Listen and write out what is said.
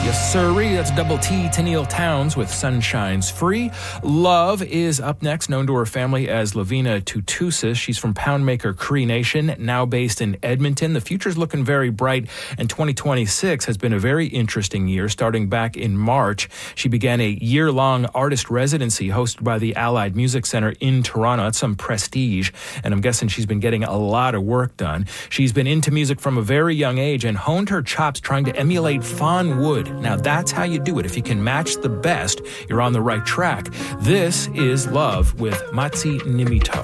Yes, sirree. That's double T to Neil Towns with Sunshine's Free. Love is up next, known to her family as Lavina Tutusis. She's from Poundmaker Cree Nation, now based in Edmonton. The future's looking very bright, and 2026 has been a very interesting year. Starting back in March, she began a year-long artist residency hosted by the Allied Music Centre in Toronto. That's some prestige, and I'm guessing she's been getting a lot of work done. She's been into music from a very young age and honed her chops trying to emulate Fawn Wood. Now, that's how you do it. If you can match the best, you're on the right track. This is Love with Matsi Nimito.